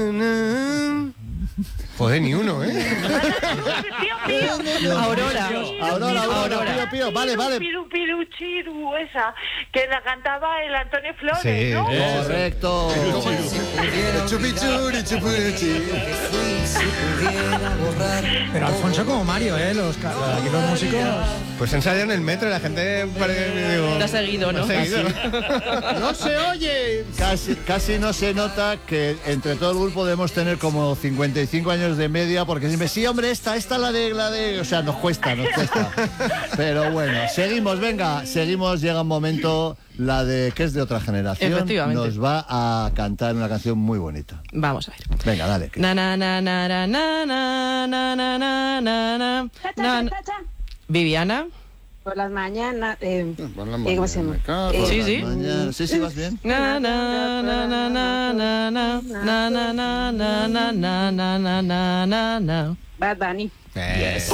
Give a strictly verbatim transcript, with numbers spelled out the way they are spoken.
Joder, ni uno, ¿eh? Pío, pío. Aurora. Aurora, Aurora, Pío, Pío. Vale, vale. Piru, piru, chiru, esa, que la cantaba el Antonio Flores, Sí, ¿no? Correcto. Chupichuri, chupichi. Pero Alfonso como Mario, ¿eh? Los, ca- aquí los músicos... Pues ensayo en el metro y la gente parece, digo, Te ha seguido, ¿no? me ha seguido. No se oye. Casi, casi no se nota que entre todo el grupo debemos tener como cincuenta y cinco años de media, porque siempre, sí, hombre, esta, esta la de, la de... O sea, nos cuesta, nos cuesta. Pero bueno, seguimos, venga, seguimos, llega un momento, la de que es de otra generación. Efectivamente. Nos va a cantar una canción muy bonita. Vamos a ver. Venga, dale. que- Na na na na na na na na na na na na. Cha, cha, Na- cha, cha. Viviana. Por las mañanas. Eh, Por la eh, ¿Cómo se llama? mañana, cago Eh, en Sí, la sí. mañana. Sí, sí, vas bien. Na na na na na na na na na na na na na na na na na. Bad Bunny. Eh,